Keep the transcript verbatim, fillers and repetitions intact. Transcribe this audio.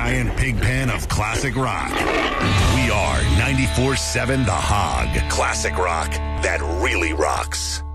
giant pig pen of classic rock. We are ninety-four seven The Hog. Classic rock that really rocks.